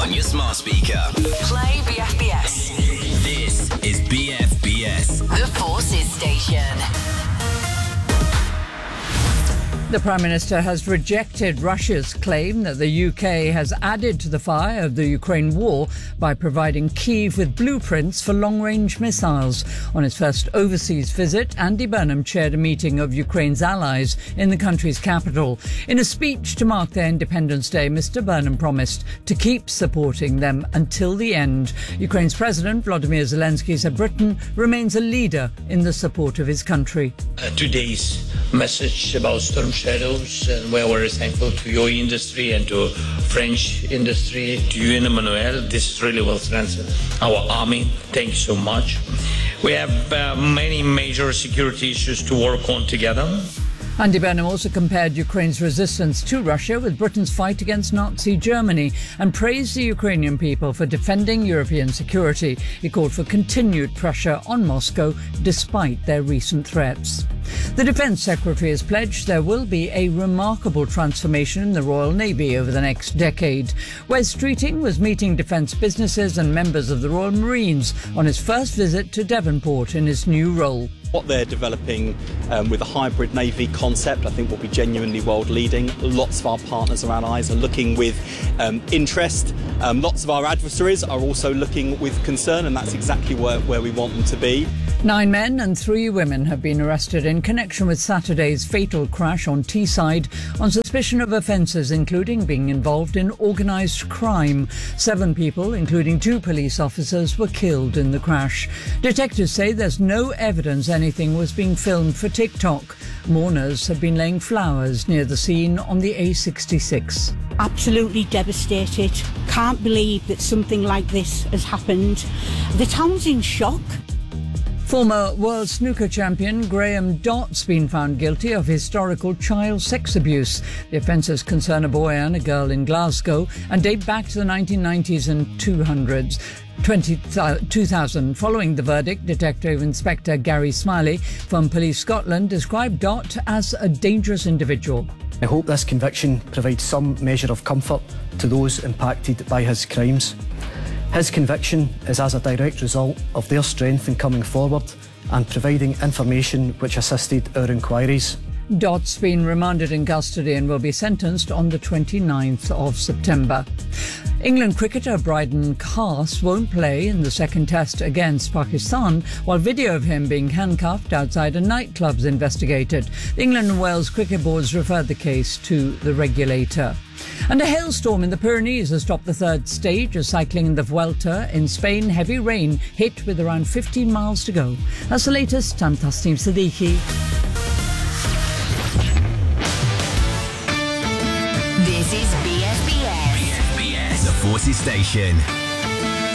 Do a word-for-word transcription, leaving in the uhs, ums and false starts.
on your smart speaker. Play B F B S. This is B F B S. The Forces Station. The Prime Minister has rejected Russia's claim that the U K has added to the fire of the Ukraine war by providing Kyiv with blueprints for long-range missiles. On his first overseas visit, Andy Burnham chaired a meeting of Ukraine's allies in the country's capital. In a speech to mark their Independence Day, Mr Burnham promised to keep supporting them until the end. Ukraine's President Volodymyr Zelensky said Britain remains a leader in the support of his country. Uh, today's message about Storm Shadows, and we're very thankful to your industry and to French industry, to you and Emmanuel. This really will strengthen our army. Thank you so much. We have uh, many major security issues to work on together. Andy Burnham also compared Ukraine's resistance to Russia with Britain's fight against Nazi Germany and praised the Ukrainian people for defending European security. He called for continued pressure on Moscow despite their recent threats. The Defence Secretary has pledged there will be a remarkable transformation in the Royal Navy over the next decade. Wes Streeting was meeting defence businesses and members of the Royal Marines on his first visit to Devonport in his new role. What they're developing um, with a hybrid navy concept, I think, will be genuinely world leading. Lots of our partners or allies are looking with um, interest. Um, lots of our adversaries are also looking with concern, and that's exactly where, where we want them to be. Nine men and three women have been arrested in connection with Saturday's fatal crash on Teesside on suspicion of offences including being involved in organised crime. Seven people, including two police officers, were killed in the crash. Detectives say there's no evidence anything was being filmed for TikTok. Mourners have been laying flowers near the scene on the A sixty-six. Absolutely devastated. Can't believe that something like this has happened. The town's in shock. Former world snooker champion Graham Dott's been found guilty of historical child sex abuse. The offences concern a boy and a girl in Glasgow and date back to the nineteen nineties and two hundreds. two thousand. Following the verdict, Detective Inspector Gary Smiley from Police Scotland described Dott as a dangerous individual. I hope this conviction provides some measure of comfort to those impacted by his crimes. His conviction is as a direct result of their strength in coming forward and providing information which assisted our inquiries. Dott's been remanded in custody and will be sentenced on the twenty-ninth of September. England cricketer Brydon Carse won't play in the second test against Pakistan while video of him being handcuffed outside a nightclub is investigated. The England and Wales Cricket Boards referred the case to the regulator. And a hailstorm in the Pyrenees has stopped the third stage of cycling in the Vuelta in Spain. Heavy rain hit with around fifteen miles to go. That's the latest. I'm Tasneem Siddiqui. This is B F B S. B F B S, the Forces Station.